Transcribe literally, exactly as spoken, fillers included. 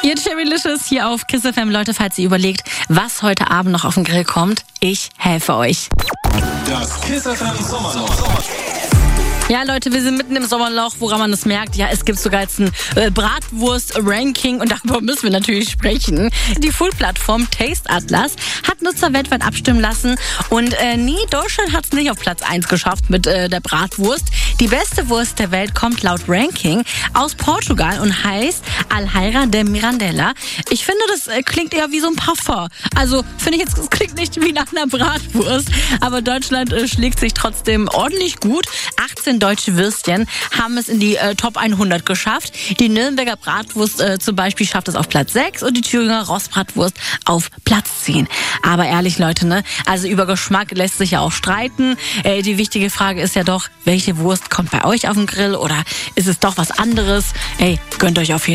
Ihr Cherrylicious hier auf Kiss F M. Leute, falls ihr überlegt, was heute Abend noch auf den Grill kommt, ich helfe euch. Das Kiss F M Sommerloch. Ja, Leute, wir sind mitten im Sommerloch, woran man es merkt. Ja, es gibt sogar jetzt ein äh, Bratwurst-Ranking und darüber müssen wir natürlich sprechen. Die Food-Plattform Taste Atlas hat Nutzer weltweit abstimmen lassen und äh, nee, Deutschland hat es nicht auf Platz eins geschafft mit äh, der Bratwurst. Die beste Wurst der Welt kommt laut Ranking aus Portugal und heißt Alheira de Mirandela. Ich finde, das äh, klingt eher wie so ein Parfum. Also finde ich jetzt, es klingt nicht wie nach einer Bratwurst, aber Deutschland äh, schlägt sich trotzdem ordentlich gut. achtzehn deutsche Würstchen haben es in die äh, Top hundert geschafft. Die Nürnberger Bratwurst äh, zum Beispiel schafft es auf Platz sechs und die Thüringer Rostbratwurst auf Platz zehn. Aber ehrlich, Leute, ne? Also über Geschmack lässt sich ja auch streiten. Äh, die wichtige Frage ist ja doch, welche Wurst kommt bei euch auf den Grill oder ist es doch was anderes? Ey, gönnt euch auf jeden Fall.